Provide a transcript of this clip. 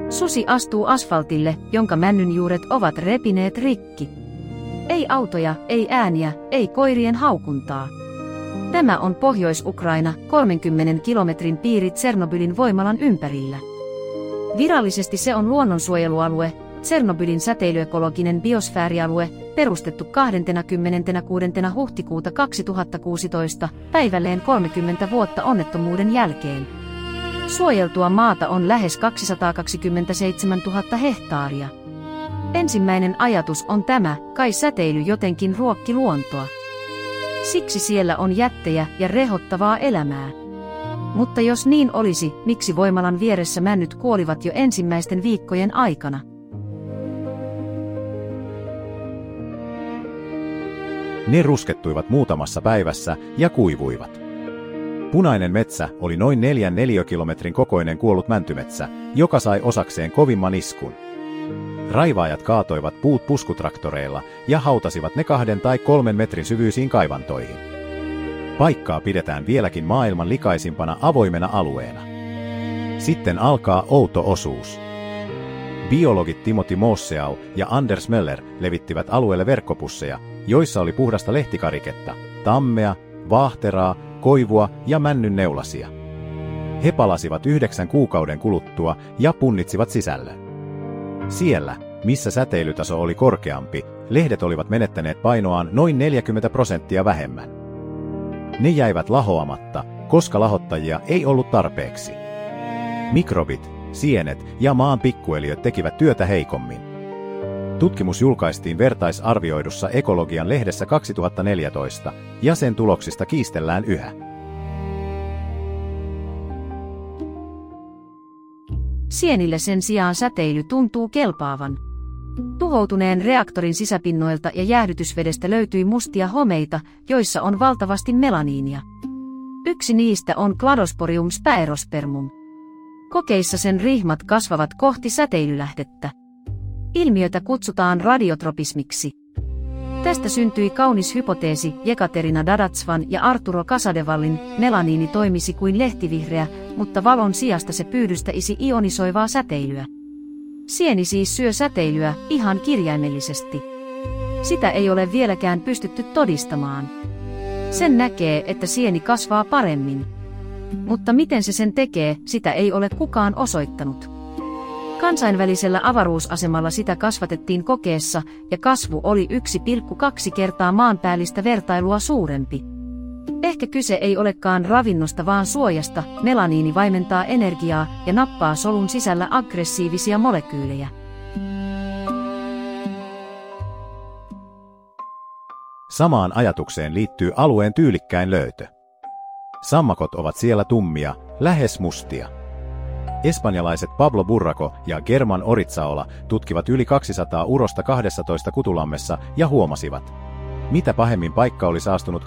Susi astuu asfaltille, jonka männynjuuret ovat repineet rikki. Ei autoja, ei ääniä, ei koirien haukuntaa. Tämä on Pohjois-Ukraina, 30 kilometrin piiri Tsernobylin voimalan ympärillä. Virallisesti se on luonnonsuojelualue, Tsernobylin säteilyekologinen biosfäärialue, perustettu 26. huhtikuuta 2016, päivälleen 30 vuotta onnettomuuden jälkeen. Suojeltua maata on lähes 227 000 hehtaaria. Ensimmäinen ajatus on tämä, kai säteily jotenkin ruokki luontoa. Siksi siellä on jättejä ja rehottavaa elämää. Mutta jos niin olisi, miksi voimalan vieressä männyt kuolivat jo ensimmäisten viikkojen aikana? Ne ruskettuivat muutamassa päivässä ja kuivuivat. Punainen metsä oli noin 4 neliökilometrin kokoinen kuollut mäntymetsä, joka sai osakseen kovimman iskun. Raivaajat kaatoivat puut puskutraktoreilla ja hautasivat ne 2 tai 3 metrin syvyisiin kaivantoihin. Paikkaa pidetään vieläkin maailman likaisimpana avoimena alueena. Sitten alkaa outo osuus. Biologit Timothy Moosseau ja Anders Möller levittivät alueelle verkkopusseja, joissa oli puhdasta lehtikariketta, tammea, vaahteraa, koivua ja männyn neulasia. He palasivat 9 kuukauden kuluttua ja punnitsivat sisällön. Siellä, missä säteilytaso oli korkeampi, lehdet olivat menettäneet painoaan noin 40% vähemmän. Ne jäivät lahoamatta, koska lahottajia ei ollut tarpeeksi. Mikrobit, sienet ja maan pikkueliöt tekivät työtä heikommin. Tutkimus julkaistiin vertaisarvioidussa Ekologian lehdessä 2014, ja sen tuloksista kiistellään yhä. Sienille sen sijaan säteily tuntuu kelpaavan. Tuhoutuneen reaktorin sisäpinnoilta ja jäähdytysvedestä löytyi mustia homeita, joissa on valtavasti melaniinia. Yksi niistä on Cladosporium sphaerospermum. Kokeissa sen rihmat kasvavat kohti säteilylähdettä. Ilmiötä kutsutaan radiotropismiksi. Tästä syntyi kaunis hypoteesi Jekaterina Dadatsvan ja Arturo Casadevallin: melaniini toimisi kuin lehtivihreä, mutta valon sijasta se pyydystäisi ionisoivaa säteilyä. Sieni siis syö säteilyä, ihan kirjaimellisesti. Sitä ei ole vieläkään pystytty todistamaan. Sen näkee, että sieni kasvaa paremmin. Mutta miten se sen tekee, sitä ei ole kukaan osoittanut. Kansainvälisellä avaruusasemalla sitä kasvatettiin kokeessa, ja kasvu oli 1,2 kertaa maanpäällistä vertailua suurempi. Ehkä kyse ei olekaan ravinnosta vaan suojasta, melaniini vaimentaa energiaa ja nappaa solun sisällä aggressiivisia molekyylejä. Samaan ajatukseen liittyy alueen tyylikkäin löytö. Sammakot ovat siellä tummia, lähes mustia. Espanjalaiset Pablo Burraco ja German Oritsaola tutkivat yli 200 urosta 12 kutulammessa ja huomasivat, mitä pahemmin paikka oli saastunut